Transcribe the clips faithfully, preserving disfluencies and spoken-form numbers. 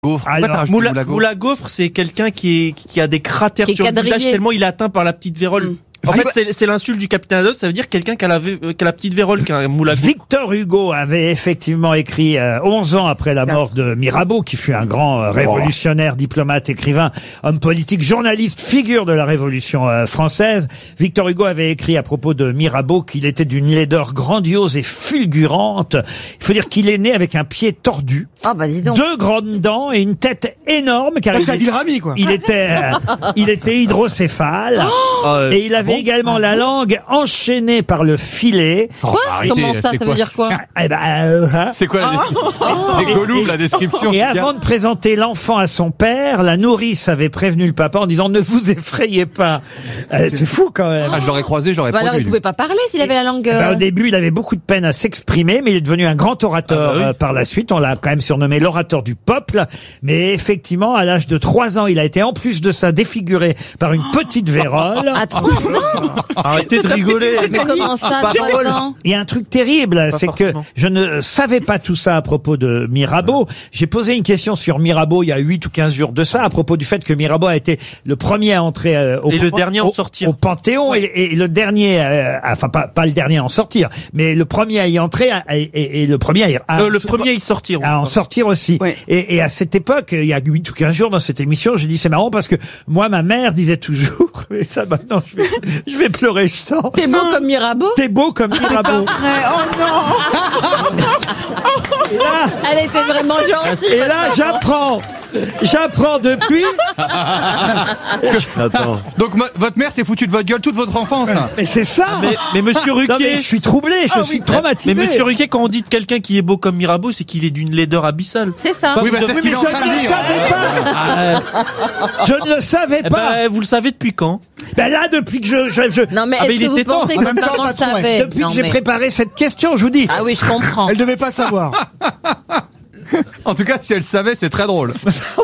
Gaufre. Alors, moula, moula, moula gaufre, c'est quelqu'un qui, est, qui a des cratères Qui est sur le quadrillé. visage tellement il est atteint par la petite vérole. Mm. En fait, c'est, c'est l'insulte du capitaine Haddock, ça veut dire quelqu'un qui a la, vé- qui a la petite vérole, qui a un moula gaufre. Victor Hugo avait effectivement écrit euh, onze ans après la mort de Mirabeau, qui fut un grand euh, révolutionnaire, diplomate, écrivain, homme politique, journaliste, figure de la Révolution euh, française. Victor Hugo avait écrit à propos de Mirabeau qu'il était d'une laideur grandiose et fulgurante. Il faut dire qu'il est né avec un pied tordu, Ah bah dis donc. deux grandes dents et une tête énorme, car Ah, il, c'est Adil Rami, quoi. il était euh, il était hydrocéphale. Euh, Et il avait également la langue enchaînée par le filet. Quoi arrêtez, Comment ça, c'est ça quoi veut dire quoi? Eh ben, euh, hein. C'est quoi la description? C'est Gollum, la description. Et avant de présenter l'enfant à son père, la nourrice avait prévenu le papa en disant ne vous effrayez pas. Euh, c'est fou quand même. Ah, je l'aurais croisé, j'aurais Bah alors il produit. pouvait pas parler s'il avait la langue. Eh ben, euh, au début, il avait beaucoup de peine à s'exprimer, mais il est devenu un grand orateur Ah bah oui. euh, par la suite. On l'a quand même surnommé l'orateur du peuple. Mais effectivement, à l'âge de trois ans, il a été en plus de ça défiguré par une petite vérole. À trois ans. Arrêtez de rigoler. Mais comment ça, Pas trois drôle. ans? Il y a un truc terrible, c'est que forcément. je ne savais pas tout ça à propos de Mirabeau. J'ai posé une question sur Mirabeau il y a huit ou quinze jours de ça, à propos du fait que Mirabeau a été le premier à entrer euh, au, Et le dernier à en au- sortir. au Panthéon et, et le dernier, euh, enfin pas, pas le dernier à en sortir, mais le premier à y entrer à- et, et- et le premier à, y- à- Euh, le premier à y sortir. à en sortir aussi. Ouais. Et, et à cette époque, il y a huit ou quinze jours dans cette émission, j'ai dit c'est marrant parce que moi, ma mère disait toujours, et ça maintenant je vais, je vais pleurer, je sens. T'es beau comme Mirabeau? T'es beau comme Mirabeau. Et là, Elle était vraiment gentille. et là, j'apprends, j'apprends depuis. Attends. Donc, mo- votre mère s'est foutue de votre gueule toute votre enfance, là. Mais c'est ça. Mais, mais monsieur Non mais Ruquier. je suis troublé, je suis traumatisé. Mais monsieur Ruquier, quand on dit de quelqu'un qui est beau comme Mirabeau, c'est qu'il est d'une laideur abyssale. C'est ça. Oui, bah, c'est ce mais qu'il je est en train de ne le dire. savais pas. Ah, Je ne le savais eh pas. ben, vous le savez depuis quand? Ben là, depuis que je, je, je- Non mais Ah, mais est-ce il que vous était temps. pensez En que même votre temps, maman le patron, ouais. savait? depuis Non, que j'ai mais- préparé cette question, je vous dis. Ah oui, je comprends. Elle devait pas savoir. En tout cas, si elle savait, c'est très drôle.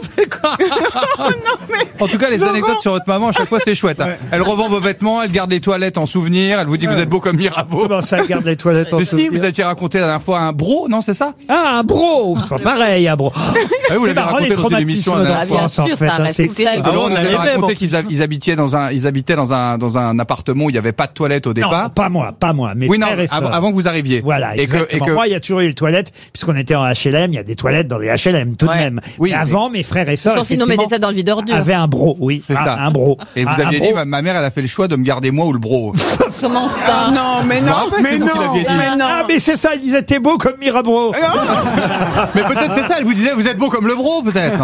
En tout cas, les anecdotes sur votre maman, à chaque fois, c'est chouette. hein. Elle revend vos vêtements, elle garde les toilettes en souvenir, elle vous dit que vous êtes beau comme Mirabeau. Comment ça, garde les toilettes en Mais si, souvenir. vous aviez raconté la dernière fois un bro, non, c'est ça? Ah, un bro, c'est pas pareil, un bro. Ah oui, vous C'est l'avez marrant, raconté les dans une émission traumatismes la dernière fois. d'enfance, en Bien sûr, fait. ça hein, reste c'est tout terrible. seul. Ah, on on avait avait raconté qu'ils hab- ils habitaient dans un, ils habitaient dans un, dans un appartement où il n'y avait pas de toilette au Non, départ. pas moi, pas moi, mes Oui, non, frères et sœurs. avant, avant que vous arriviez. Voilà, et que, exactement. et que, Moi, il y a toujours eu les toilettes, puisqu'on était en H L M, il y a des toilettes dans les H L M, tout Ouais. de même. Oui, Mais avant, mes frères et sœurs, Sinon, sinon, effectivement, mettez ça dans le vide ordure. avaient un bro, oui. c'est un, ça. un bro. Et vous Un- un aviez bro. dit, ma, ma mère, elle a fait le choix de me garder moi ou le bro. Comment ça? Non, mais non, Mais C'est vous qui non, l'aviez dit. mais non. Ah, mais c'est ça, il disait, t'es beau comme Mirabeau. Mais peut-être c'est ça, elle vous disait, vous êtes beau comme le bro, peut-être.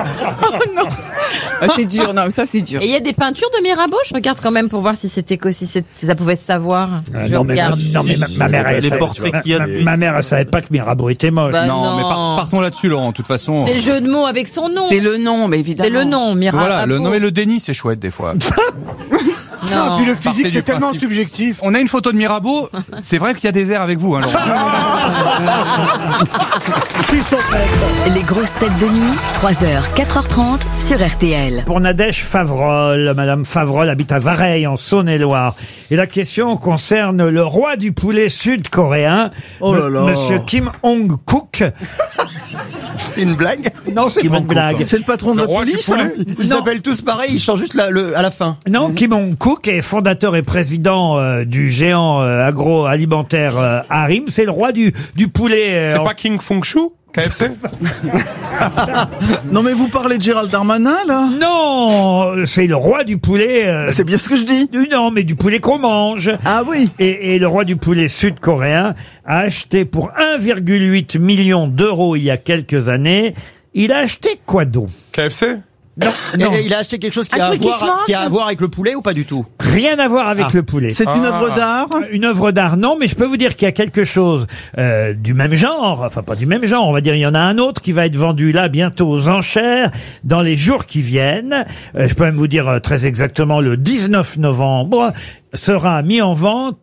Ah, c'est dur, non, ça c'est dur. Et il y a des peintures de Mirabeau? Je regarde quand même pour voir si c'était que si, c'est- si ça pouvait se savoir. Euh, Je non, mais, regarde. non, mais ma, ma mère, elle Les savait- portraits ma, qu'il y a ma- de- ma mère, elle savait pas que Mirabeau était moche. Bah, non, non. mais par- partons là-dessus, Laurent, de toute façon. C'est le jeu de mots avec son nom. C'est le nom, mais évidemment. C'est le nom, Mirabeau. Voilà, le, non, mais le déni, c'est chouette, des fois. Ah, puis le Partez physique, du c'est tellement principe. subjectif. On a une photo de Mirabeau. C'est vrai qu'il y a des airs avec vous, hein, Laurent. Ils sont bêtes. Les grosses têtes de nuit, trois heures, quatre heures trente sur R T L. Pour Nadège Favrol, Madame Favrol habite à Vareille, en Saône-et-Loire. Et la question concerne le roi du poulet sud-coréen, Oh là M- là. Monsieur Kim Hong-kook. C'est une blague? Non, c'est pas une blague. C'est le patron de Le la roi du police, poulet hein. Ils Non. s'appellent tous pareil, ils changent juste la- le, à la fin. Non, Kim Hong-kook est fondateur et président euh, du géant euh, agroalimentaire euh, Harim. C'est le roi du, du poulet. euh, en- King Fong Shu, K F C? Non mais vous parlez de Gérald Darmanin, là? Non, c'est le roi du poulet. euh, C'est bien ce que je dis. Non, mais du poulet qu'on mange. Ah oui. Et, et le roi du poulet sud-coréen a acheté pour un virgule huit million d'euros il y a quelques années. Il a acheté quoi donc? K F C? Non, non, Et il a acheté quelque chose qui Un a, à truc qui voir, se mange qui a à voir avec le poulet ou pas du tout? rien à voir avec Ah. le poulet. C'est une Ah. œuvre d'art? Une œuvre d'art, non, mais je peux vous dire qu'il y a quelque chose euh, du même genre, enfin pas du même genre, on va dire il y en a un autre qui va être vendu là bientôt aux enchères dans les jours qui viennent. Euh, je peux même vous dire euh, très exactement le dix-neuf novembre sera mis en vente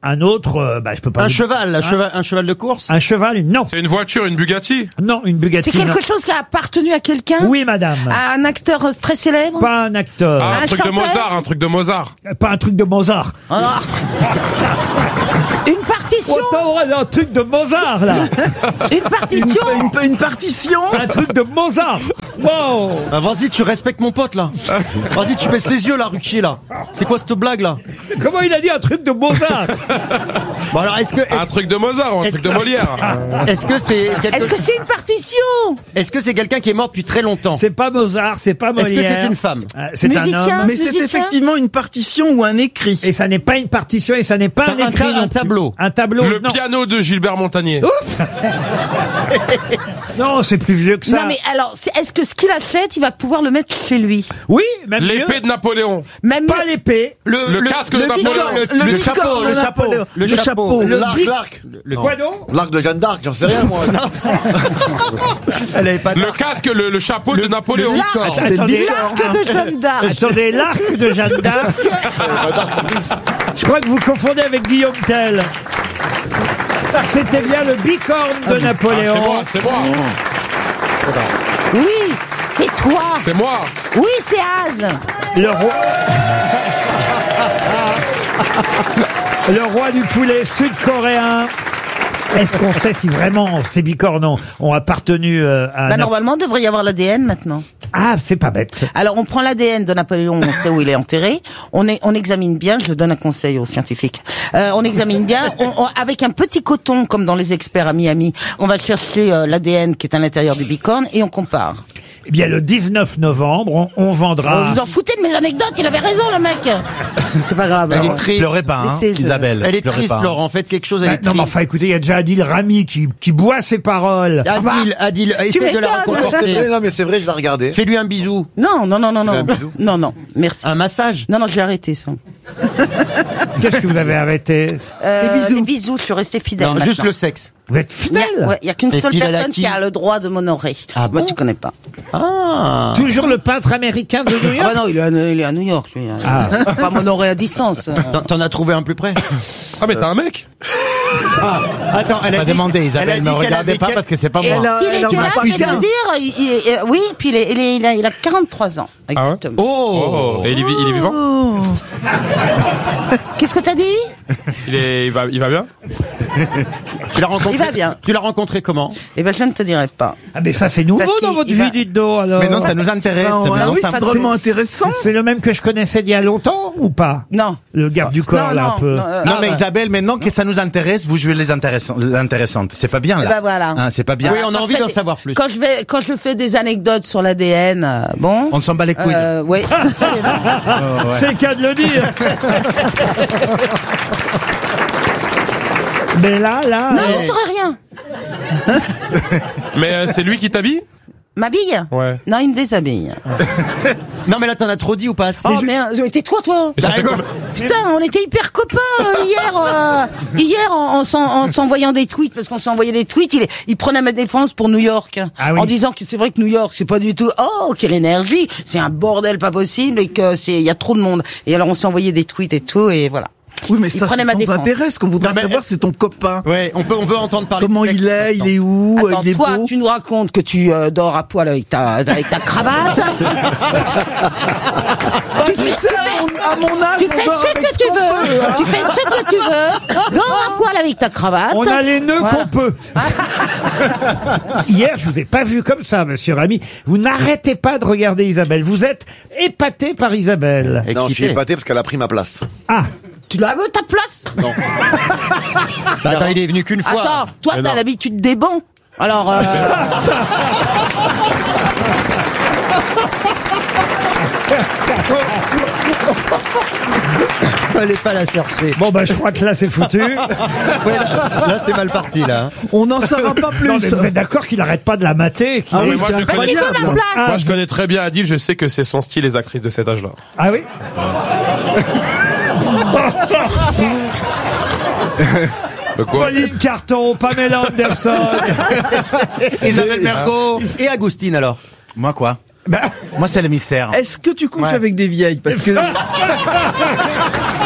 Un autre, euh, bah, je peux pas. Un vous- cheval, un cheval, un cheval de course. Un cheval, non. C'est une voiture, une Bugatti. Non, une Bugatti. C'est quelque non. chose qui a appartenu à quelqu'un? Oui, madame. À un acteur euh, très célèbre? Pas un acteur. Ah, un, Un truc de chanteur Mozart, un truc de Mozart. Pas un truc de Mozart. Ah. Une partition? Autant un truc de Mozart, là. Une Une, partition? une, une partition. Un truc de Mozart. Wow. Ah, vas-y, tu respectes mon pote là. Vas-y, tu baisses les yeux là, Ruquier là. C'est quoi cette blague là? Comment il a dit un truc de Mozart? Bon alors, est-ce que, Un est-ce, truc de Mozart, ou un est-ce truc de que- Molière. est-ce que c'est, quelque- Est-ce que c'est une partition? est-ce que c'est quelqu'un qui est mort depuis très longtemps? C'est pas Mozart, c'est pas Est-ce Molière. que c'est une femme? Euh, C'est un Musicien? homme. Mais c'est Musicien effectivement une partition ou un écrit. Et ça n'est pas une partition et ça n'est pas un, Un écrit ta- non un plus. tableau. Un tableau, Le non. piano de Gilbert Montagnier. Ouf. Non, c'est plus vieux que ça. Non mais alors, c'est- est-ce que ce qu'il achète, il va pouvoir le mettre chez lui? Oui, même L'épée mieux. de Napoléon. Même Pas l'épée. Le, casque de Napoléon. le, le chapeau, le chapeau, le chapeau, Le l'arc, bic. l'arc. Le- Quoi donc? L'arc de Jeanne d'Arc, j'en sais rien, moi. Elle avait pas Le casque, le, le chapeau de Napoléon. Attends, C'est attendez, l'arc de Jeanne d'Arc. attendez, l'arc de Jeanne d'Arc. Je crois que vous confondez avec Guillaume Tell. C'était bien le bicorne de Ah, c'est Napoléon. moi, c'est moi. Oui, c'est toi. C'est moi. Oui, c'est Az. Le roi. Le roi du poulet sud-coréen. Est-ce qu'on sait si vraiment ces bicornes ont, ont appartenu euh, à... Bah, Nap- normalement, il devrait y avoir l'A D N maintenant. Ah, c'est pas bête. Alors, on prend l'A D N de Napoléon, on sait où il est enterré. On, est, on examine bien, je donne un conseil aux scientifiques. Euh, on examine bien, on, on- avec un petit coton, comme dans les experts à Miami, on va chercher euh, l'A D N qui est à l'intérieur du bicorne et on compare. Eh bien, le dix-neuf novembre, on, on vendra... Vous en foutez de mes anecdotes, il avait raison, le mec. C'est pas grave. Elle alors. est triste. Pleurez pas, hein, Laissez, je- Isabelle. Elle est pleurez triste, pas, hein. Laurent. Faites quelque chose, elle Bah, est non, mais triste. enfin, écoutez, il y a déjà Adil Rami qui, qui boit ses paroles. Adil, Adil, essaie de la m'étonnes. réconforter. Non, mais c'est vrai, je l'ai regardé. Fais-lui un bisou. Non, non, non, non, non. Un bisou. Non, non, merci. Un massage. Non, non, j'ai arrêté ça. Qu'est-ce que vous avez arrêté? Euh, Des bisous. Les bisous, je suis restée fidèle. Non, maintenant. juste le sexe. Vous êtes Il y a- fidèle? ouais, il y a qu'une Et seule puis, il a personne qui qui a le droit de m'honorer. Ah Moi, bon tu connais pas. Ah. Toujours le peintre américain de New Ah York? bah non, il est à, il est à New York, lui. Ah. Il peut pas m'honorer à distance. T'en- T'en as trouvé un plus près? Ah, mais t'as un mec. Ah, attends, elle a Pas dit- demandé, elle a Isabelle, dit me qu'elle regardez avait pas quel- parce que c'est pas Et moi. alors, il est elle en a capable pas de eu qu'un. le dire. il- il- il- oui, puis il, est, il, est, il, a, il a quarante-trois ans. Ah ouais Exactement. Oh. Oh. Et il est, vi- il est vivant. Qu'est-ce que t'as dit? Il est, il va, il va bien. Tu l'as rencontré? Il va bien. Tu l'as rencontré comment? Eh ben, je ne te dirai pas. Ah, mais ça, c'est nouveau Parce qu'il- dans votre il vie, va- dites donc, alors. Mais non, ça nous intéresse. Non, c'est ah bien, oui, ça- c'est drôlement intéressant. C'est le même que je connaissais d'il y a longtemps, ou pas? Non. Le garde du corps, non, là, non, un peu. non, euh, Non, ah, mais bah. Isabelle, maintenant que ça nous intéresse, vous jouez les intéressant- l'intéressantes. C'est pas bien, là. Eh ben, voilà. Hein, c'est pas bien. Oui, on a envie d'en savoir plus. Quand je vais, quand je fais des anecdotes sur l'A D N, euh, bon. On s'en bat les couilles. Euh, oui. C'est le cas de le dire. Mais là, là... Non, euh, on saurait rien. Mais euh, c'est lui qui t'habille. M'habille? Ouais. Non, il me déshabille. Non, mais là, t'en as trop dit ou pas? Oh merde, tais-toi, toi. Mais ça fait comme- Putain, on était hyper copains euh, hier. euh, hier, en, en s'en- en s'envoyant des tweets, parce qu'on s'est envoyé des tweets, il, il prenait ma défense pour New York, Ah oui. en disant que c'est vrai que New York, c'est pas du tout. Oh, quelle énergie, c'est un bordel pas possible et que c'est, il y a trop de monde. Et alors, on s'est envoyé des tweets et tout, et voilà. Oui, mais Il ça, prenait c'est ma sans défense. intérêt. Ce qu'on voudrait Non, mais- savoir, c'est ton copain. Ouais, on peut, on peut entendre parler Comment de sexe il est, maintenant. il est où, Attends, il est toi, beau. tu nous racontes que tu euh, dors à poil avec ta, avec ta cravate. Tu sais, à mon, à mon âge, Tu on fais dort ce avec que tu qu'on veux. veut, hein. Tu fais ce que tu veux. Dors à poil avec ta cravate. On a les nœuds Voilà. qu'on peut. Hier, je vous ai pas vu comme ça, monsieur Rami. Vous n'arrêtez pas de regarder Isabelle. Vous êtes épaté par Isabelle. Non, je suis épaté parce qu'elle a pris ma place. Ah. Tu l'as vu ta place? Non. Bah, attends, il est venu qu'une fois. Attends, toi, Mais t'as non. l'habitude des bancs. Alors, euh... Fallait pas la chercher. Bon, bah, je crois que là, c'est foutu. Ouais, là, là, c'est mal parti, là. on n'en saura pas plus. Non, mais vous êtes d'accord qu'il n'arrête pas de la mater qu'il Ah est- oui, moi, je Parce connais, qu'il faut ma place. moi, je connais très bien Adil, je sais que c'est son style, les actrices de cet âge-là. Ah oui. De quoi? Pauline Carton, Pamela Anderson. Isabelle Mergo. Et Agustine, alors? Moi, quoi? Moi, c'est le mystère. Est-ce que tu couches Ouais. avec des vieilles? Parce que...